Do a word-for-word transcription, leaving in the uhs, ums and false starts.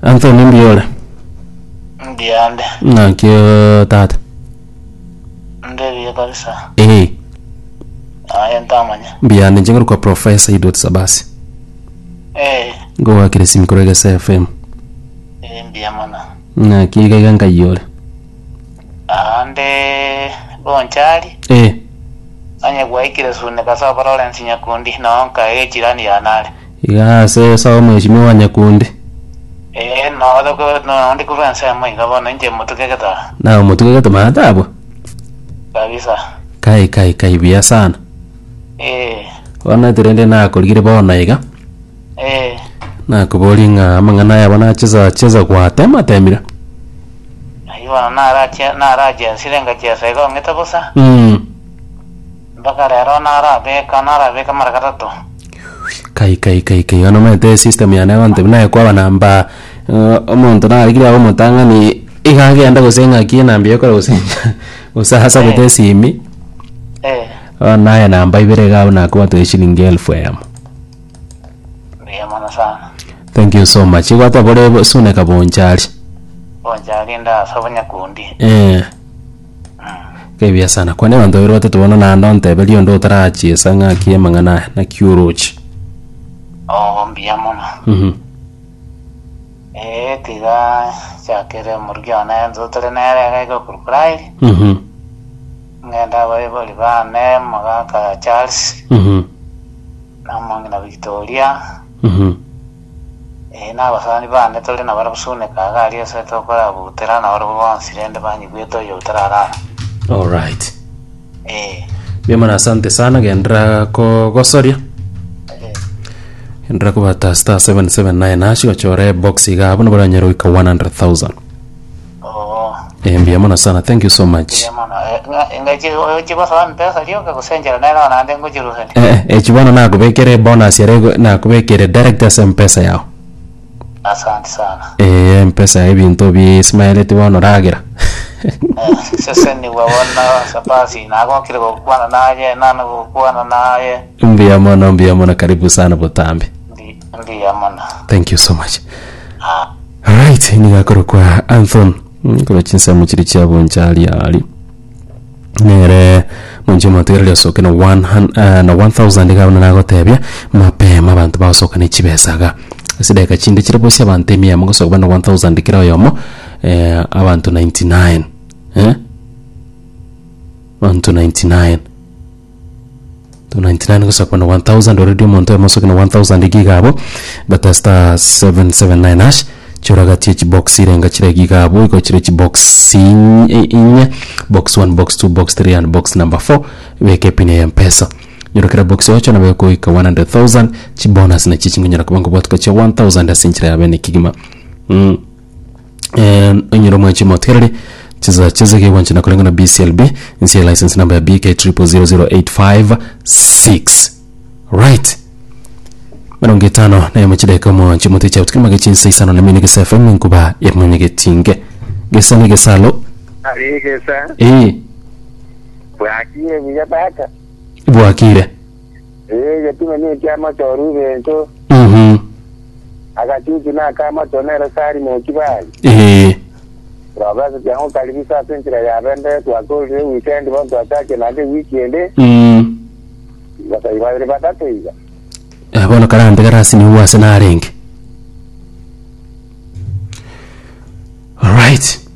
Anthony Mbiole. Mbiande. Na kyo tata. Ndevi kabisa. Eh. Aya ntamanya. Mbiande njengero kwa professor Idot Sabasi. Eh. Go wakire simkorega F M. Eh mbiyamana. Na kiga ganga yole. Ande bonchali. Eh. Anya gwaikire sune kasa Lawrence Nyakundi na onka e jirani ya nale. Iga se sawa mheshimiwa Nyakundi. Eh no doko no ndi kuvansa mai gabona nje mutuke kata. Na mutuke kata maadabo. Kabisa. Kai kai kai bia sana. Eh. Wana tirende na kuligire bona iga. Eh. Na kubolinga amangana ya bana cheza cheza kwa tema temira. Aiwa na racha na racha sirenga chesa iko ngeta bosa. Mm. Baka rero na rabe kana rabe kamara katato. Kai kai kai kai ono mete system ya nayo ante na kwa namba omuntu na alikira abo mutanga ni igage anda gusenga kina mbye ko gusenga usa hasa bete simi eh ona ya namba ibere gawo na kwa to shilingi elfu yamo. Ndiye mana sana. Thank you so much. Igwata bole sune ka bonchali. Bonchali nda sabanya kundi. Eh. Kebia sana kwa neno ndo rote tubona na ndonte belio ndo tarachi sanga kie mangana na kyurochi. Oh mbiyamona. Mhm. Eh tiga chakere murgya na nzo tole na yare ga kurkurai. Mhm. Ngenda bae boli ba ne maga ka Charles. Mhm. Na mangina Victoria. Mhm. Eh na basani ba ne tole na barabusune ka ga ali se to kora butera na barabu sirende banyi gweto yo tarara. All right. Eh. Biemana asante sana gendra ko gosoria. Eh. Gendra ko bata star seven seven nine ashi ochore box iga hapo nabara nyero ika one hundred thousand. Oh. Eh biemana sana. Thank you so much. Biemana ngaji ochi basa mpesa lio ka kusenjera na na na ndengo jiruhani. Eh eh chibona na kubekere bonus yare na kubekere direct S M pesa yao. Asante sana. Eh mpesa ibinto bi Ismail tibono ragira. Sasa ni waona sapasi na kwa kile kwa naye na na kwa naye. Mbia mona mbia mona karibu sana Butambi. Ndi ndi amana. Thank you so much. Ah. All right, ni gakoro kwa Anthony. Kwa chinsa muchiri cha bonchali ali. Nere munje material yasoke na one uh, na one thousand ga na gotebya mapema abantu basoka ni chibesaga. Sideka chinde chirabosi abantu mia mungo soka na one thousand kira yomo eh abantu ninety-nine. Eh? one to ninety-nine. To ninety-nine ko sakwana one thousand already monto yamosoka na one thousand gigabo but star seven seven nine hash choraga tch box irenga chire gigabo iko chire chi box inya box one box two box three and box number four weke pine ya mpesa nyorokera box ocho na weko ika one hundred thousand chi bonus na chichi ngonyera kubango bwatuka cha one thousand asinchira ya bene kigima mm and nyoro mwachi moterere chiza chiza ke wanchi na kulenga na B C L B nsi license number ya B K zero zero zero eight five six. Right. Maronge tano na yamachide kama chimote cha utkima gechinsa isano na mini gesa F M nkuba ya mwenye getinge gesa ni gesalo ari gesa eh bwakire biyabaka bwakire eh yatuma ni chama toru bento mhm akachuchu na kama tonera sari mo kibali eh Rabaza jango kalibisa senchira ya bende kwa kole weekend bantu atake na de weekend mm bata ibadre batatu iga eh bona karande karasi ni huwa sana arenge. All right.